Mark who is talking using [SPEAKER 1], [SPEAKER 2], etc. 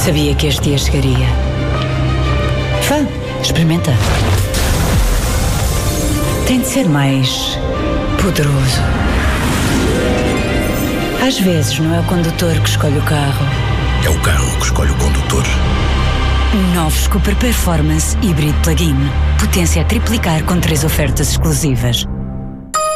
[SPEAKER 1] Sabia que este dia chegaria. Vá, experimenta. Tem de ser mais poderoso. Às vezes não é o condutor que escolhe o carro.
[SPEAKER 2] É o carro que escolhe o condutor.
[SPEAKER 1] Novos Cooper Performance Hybrid Plug-in. Potência a triplicar com 3 ofertas exclusivas.